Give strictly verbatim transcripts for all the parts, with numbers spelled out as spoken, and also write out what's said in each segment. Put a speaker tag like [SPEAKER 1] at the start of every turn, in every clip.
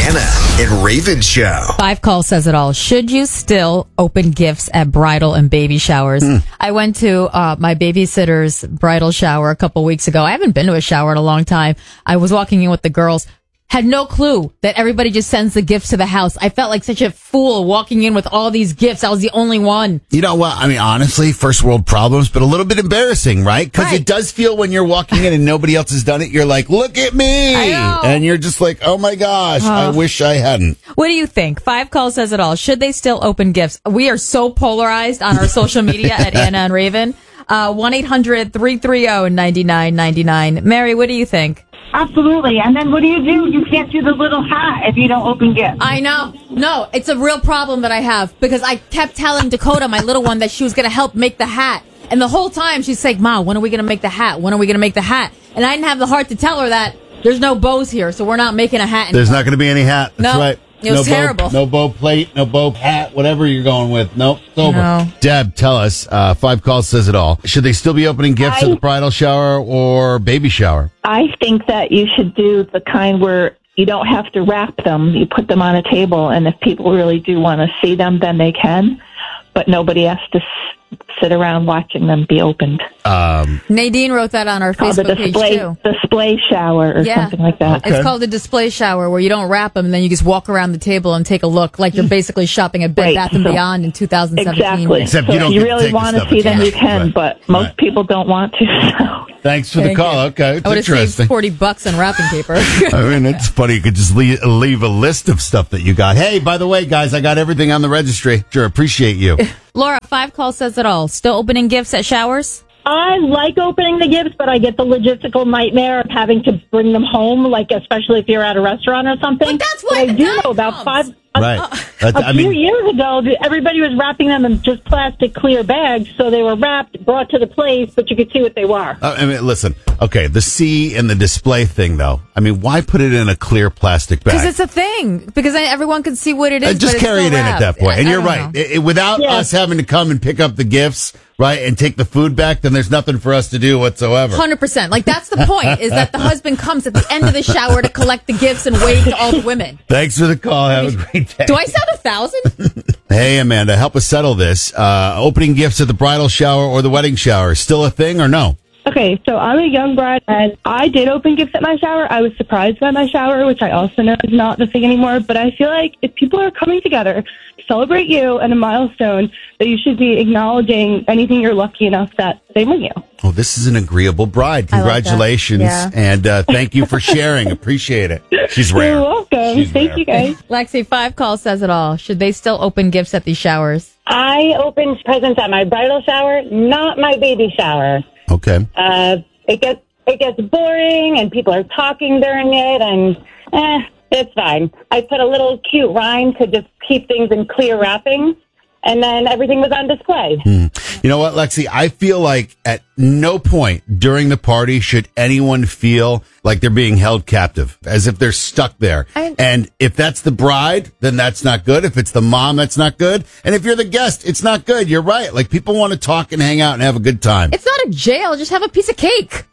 [SPEAKER 1] Deanna and Raven Show.
[SPEAKER 2] Five Call says it all. Should you still open gifts at bridal and baby showers? Mm. I went to uh, my babysitter's bridal shower a couple weeks ago. I haven't been to a shower in a long time. I was walking in with the girls. Had no clue that everybody just sends the gifts to the house. I felt like such a fool walking in with all these gifts. I was the only one.
[SPEAKER 3] You know what? I mean, honestly, first world problems, but a little bit embarrassing, right? Because
[SPEAKER 2] right.
[SPEAKER 3] It does feel when you're walking in and nobody else has done it, you're like, look at me.
[SPEAKER 2] I know.
[SPEAKER 3] And you're just like, oh my gosh, oh. I wish I hadn't.
[SPEAKER 2] What do you think? Five Call says it all. Should they still open gifts? We are so polarized on our social media at Anna and Raven. Uh, one eight hundred three three zero nine nine nine nine. Mary, what do you think?
[SPEAKER 4] Absolutely. And then what do you do? You can't do the little hat if you don't open gifts.
[SPEAKER 2] I know. No, it's a real problem that I have because I kept telling Dakota, my little one, that she was going to help make the hat. And the whole time she's like, Ma, when are we going to make the hat? When are we going to make the hat? And I didn't have the heart to tell her that there's no bows here, so we're not making a hat anymore.
[SPEAKER 3] There's not going to be any hat. That's
[SPEAKER 2] no,
[SPEAKER 3] right.
[SPEAKER 2] It was
[SPEAKER 3] no
[SPEAKER 2] terrible.
[SPEAKER 3] Bow, no bow plate, no bow hat, whatever you're going with. Nope, it's over.
[SPEAKER 2] No.
[SPEAKER 3] Deb, tell us, uh, Five Calls says it all. Should they still be opening gifts
[SPEAKER 5] I,
[SPEAKER 3] at the bridal shower or baby shower?
[SPEAKER 5] I think that you should do the kind where you don't have to wrap them. You put them on a table, and if people really do want to see them, then they can. But nobody has to s- sit around watching them be opened.
[SPEAKER 3] Um,
[SPEAKER 2] Nadine wrote that on our
[SPEAKER 5] Called
[SPEAKER 2] Facebook
[SPEAKER 5] the display,
[SPEAKER 2] page, too.
[SPEAKER 5] display shower or
[SPEAKER 2] Yeah.
[SPEAKER 5] something like that.
[SPEAKER 3] Okay.
[SPEAKER 2] It's called a display shower where you don't wrap them and then you just walk around the table and take a look like you're basically shopping at Bed
[SPEAKER 5] Right.
[SPEAKER 2] Bath and
[SPEAKER 5] So-
[SPEAKER 2] Beyond in two thousand seventeen.
[SPEAKER 5] Exactly.
[SPEAKER 3] Except
[SPEAKER 5] so
[SPEAKER 3] you don't
[SPEAKER 5] if you
[SPEAKER 3] get to
[SPEAKER 5] really
[SPEAKER 3] take the
[SPEAKER 5] want to
[SPEAKER 3] stuff
[SPEAKER 5] see
[SPEAKER 3] it's
[SPEAKER 5] them,
[SPEAKER 3] right.
[SPEAKER 5] you can,
[SPEAKER 3] Right.
[SPEAKER 5] but most
[SPEAKER 3] Right.
[SPEAKER 5] people don't want to. So.
[SPEAKER 3] Thanks for the
[SPEAKER 2] Thank
[SPEAKER 3] call.
[SPEAKER 2] you.
[SPEAKER 3] Okay, it's
[SPEAKER 2] I would have
[SPEAKER 3] interesting.
[SPEAKER 2] saved forty bucks on wrapping paper.
[SPEAKER 3] I mean, it's funny. You could just leave, leave a list of stuff that you got. Hey, by the way, guys, I got everything on the registry. Sure, appreciate you.
[SPEAKER 2] Laura, Five Call says it all. Still opening gifts at showers?
[SPEAKER 6] I like opening the gifts, but I get the logistical nightmare of having to bring them home, like especially if you're at a restaurant or something.
[SPEAKER 2] But that's why
[SPEAKER 6] I
[SPEAKER 2] the
[SPEAKER 6] do
[SPEAKER 2] time
[SPEAKER 6] know about
[SPEAKER 2] comes.
[SPEAKER 6] five. A,
[SPEAKER 3] Right.
[SPEAKER 6] a,
[SPEAKER 3] That-
[SPEAKER 6] a
[SPEAKER 3] I
[SPEAKER 6] few
[SPEAKER 3] mean-
[SPEAKER 6] years ago, everybody was wrapping them in just plastic clear bags, so they were wrapped, brought to the place, but you could see what they were.
[SPEAKER 3] Uh, I mean, listen. Okay, the C and the display thing, though. I mean, why put it in a clear plastic bag?
[SPEAKER 2] Because it's a thing. Because then everyone can see what it is.
[SPEAKER 3] Uh, just
[SPEAKER 2] but it's
[SPEAKER 3] carry it
[SPEAKER 2] still
[SPEAKER 3] in at
[SPEAKER 2] wrapped.
[SPEAKER 3] that point.
[SPEAKER 2] I-
[SPEAKER 3] And
[SPEAKER 2] I
[SPEAKER 3] you're
[SPEAKER 2] don't
[SPEAKER 3] right.
[SPEAKER 2] know.
[SPEAKER 3] It- it- without
[SPEAKER 6] Yeah.
[SPEAKER 3] us having to come and pick up the gifts, right, and take the food back, then there's nothing for us to do whatsoever.
[SPEAKER 2] one hundred percent. Like, that's the point, is that the husband comes at the end of the shower to collect the gifts and wave to all the women.
[SPEAKER 3] Thanks for the call. Have a great day.
[SPEAKER 2] Do I sound a thousand?
[SPEAKER 3] Hey, Amanda, help us settle this. Uh, opening gifts at the bridal shower or the wedding shower, still a thing or no?
[SPEAKER 7] Okay, so I'm a young bride, and I did open gifts at my shower. I was surprised by my shower, which I also know is not the thing anymore. But I feel like if people are coming together to celebrate you and a milestone, that you should be acknowledging anything you're lucky enough that they win you.
[SPEAKER 3] Oh, this is an agreeable bride.
[SPEAKER 2] I like that.
[SPEAKER 3] Congratulations.
[SPEAKER 2] Yeah.
[SPEAKER 3] And uh, thank you for sharing. Appreciate it. She's rare.
[SPEAKER 7] You're welcome.
[SPEAKER 3] She's
[SPEAKER 7] Thank
[SPEAKER 3] rare.
[SPEAKER 7] you, guys.
[SPEAKER 2] Lexi, Five Call says it all. Should they still open gifts at these showers?
[SPEAKER 6] I opened presents at my bridal shower, not my baby shower.
[SPEAKER 3] Okay.
[SPEAKER 6] Uh, it gets it gets boring, and people are talking during it, and eh, it's fine. I put a little cute rhyme to just keep things in clear wrapping, and then everything was on display.
[SPEAKER 3] You know what, Lexi? I feel like at no point during the party should anyone feel like they're being held captive, as if they're stuck there.
[SPEAKER 2] I-
[SPEAKER 3] and if that's the bride, then that's not good. If it's the mom, that's not good. And if you're the guest, it's not good. You're right. Like, people want to talk and hang out and have a good time.
[SPEAKER 2] It's not a jail. Just have a piece of cake.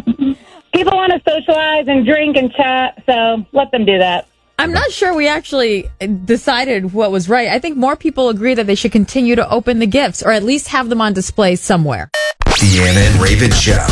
[SPEAKER 6] People want to socialize and drink and chat, so let them do that.
[SPEAKER 2] I'm not sure we actually decided what was right. I think more people agree that they should continue to open the gifts or at least have them on display somewhere.
[SPEAKER 1] Deanna and Raven Show.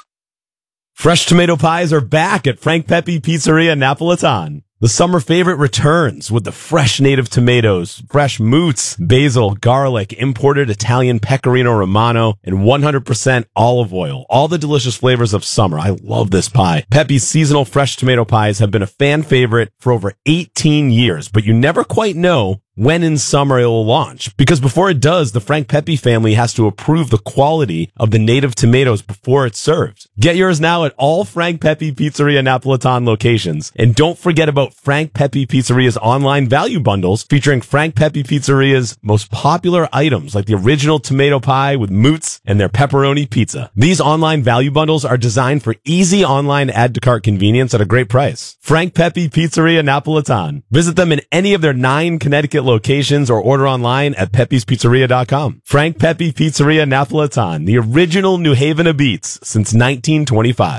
[SPEAKER 8] Fresh tomato pies are back at Frank Pepe Pizzeria Napolitan. The summer favorite returns with the fresh native tomatoes, fresh moots, basil, garlic, imported Italian pecorino romano, and one hundred percent olive oil. All the delicious flavors of summer. I love this pie. Pepe's seasonal fresh tomato pies have been a fan favorite for over eighteen years, but you never quite know when in summer it will launch. Because before it does, the Frank Pepe family has to approve the quality of the native tomatoes before it's served. Get yours now at all Frank Pepe Pizzeria Napolitan locations. And don't forget about Frank Pepe Pizzeria's online value bundles featuring Frank Pepe Pizzeria's most popular items like the original tomato pie with moots and their pepperoni pizza. These online value bundles are designed for easy online add to cart convenience at a great price. Frank Pepe Pizzeria Napolitan. Visit them in any of their nine Connecticut locations or order online at pepes pizzeria dot com. Frank Pepe Pizzeria Napolitan, the original New Haven of beats since nineteen twenty-five.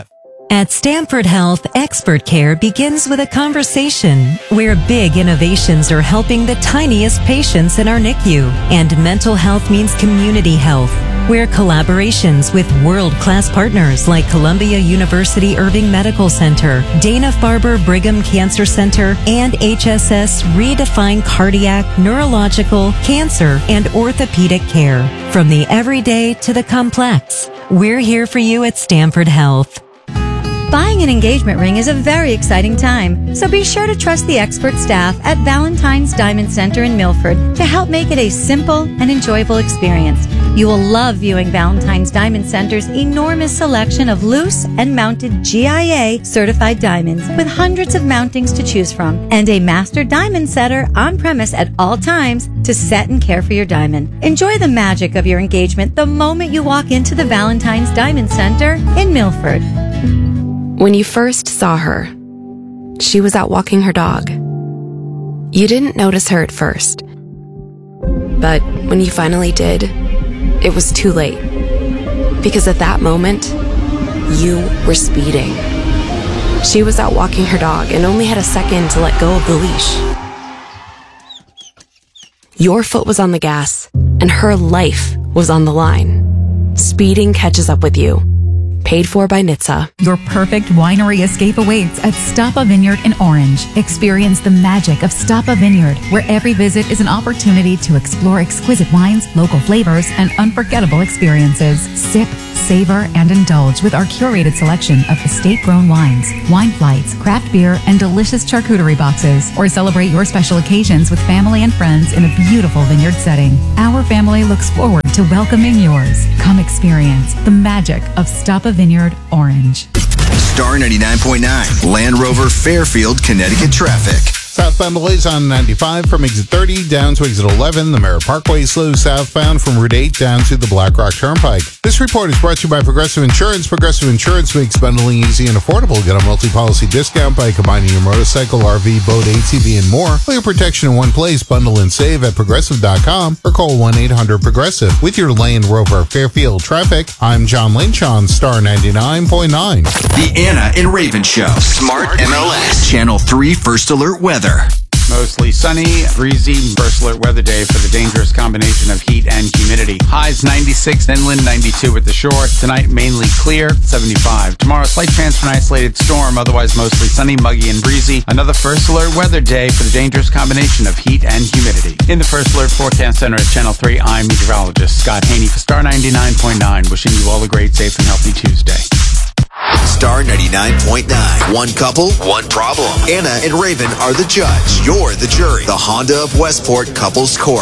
[SPEAKER 9] At Stanford Health, expert care begins with a conversation where big innovations are helping the tiniest patients in our N I C U. And mental health means community health, where collaborations with world-class partners like Columbia University Irving Medical Center, Dana-Farber Brigham Cancer Center, and H S S redefine cardiac, neurological, cancer, and orthopedic care. From the everyday to the complex, we're here for you at Stanford Health.
[SPEAKER 10] Buying an engagement ring is a very exciting time, so be sure to trust the expert staff at Valentine's Diamond Center in Milford to help make it a simple and enjoyable experience. You will love viewing Valentine's Diamond Center's enormous selection of loose and mounted G I A certified diamonds with hundreds of mountings to choose from and a master diamond setter on premise at all times to set and care for your diamond. Enjoy the magic of your engagement the moment you walk into the Valentine's Diamond Center in Milford.
[SPEAKER 11] When you first saw her, she was out walking her dog. You didn't notice her at first. But when you finally did, it was too late. Because at that moment, you were speeding. She was out walking her dog and only had a second to let go of the leash. Your foot was on the gas, and her life was on the line. Speeding catches up with you. Paid for by N H T S A.
[SPEAKER 12] Your perfect winery escape awaits at Stoppa Vineyard in Orange. Experience the magic of Stoppa Vineyard, where every visit is an opportunity to explore exquisite wines, local flavors, and unforgettable experiences. Sip, savor, and indulge with our curated selection of estate-grown wines, wine flights, craft beer, and delicious charcuterie boxes. Or celebrate your special occasions with family and friends in a beautiful vineyard setting. Our family looks forward to welcoming yours. Come experience the magic of Stoppa Vineyard Orange.
[SPEAKER 1] Star ninety-nine point nine, Land Rover Fairfield, Connecticut traffic.
[SPEAKER 3] Southbound delays on ninety-five from exit thirty down to exit eleven. The Merritt Parkway slow southbound from Route eight down to the Black Rock Turnpike. This report is brought to you by Progressive Insurance. Progressive Insurance makes bundling easy and affordable. Get a multi-policy discount by combining your motorcycle, R V, boat, A T V, and more. All your protection in one place. Bundle and save at Progressive dot com or call one eight hundred Progressive. With your Land Rover Fairfield traffic, I'm John Lynch on Star ninety-nine point nine.
[SPEAKER 1] The Anna and Raven Show. Smart M L S. Channel three First Alert Weather.
[SPEAKER 13] Mostly sunny, breezy, first alert weather day for the dangerous combination of heat and humidity. Highs ninety-six inland, ninety-two at the shore. Tonight, mainly clear, seventy-five. Tomorrow, slight chance for an isolated storm, otherwise mostly sunny, muggy, and breezy. Another first alert weather day for the dangerous combination of heat and humidity. In the First Alert Forecast Center at Channel three, I'm meteorologist Scott Haney for Star ninety-nine point nine, wishing you all a great, safe, and healthy Tuesday.
[SPEAKER 1] Star ninety-nine point nine. One couple, one problem. Anna and Raven are the judge. You're the jury. The Honda of Westport Couples Court.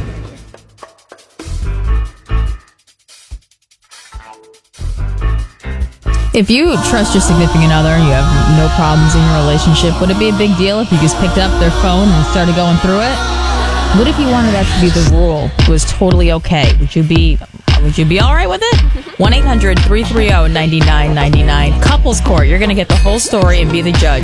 [SPEAKER 2] If you trust your significant other, you have no problems in your relationship, would it be a big deal if you just picked up their phone and started going through it? What if you wanted that to be the rule? It was totally okay. Would you be would you be all right with it? one eight hundred three three zero nine nine nine nine. Couples Court. You're going to get the whole story and be the judge.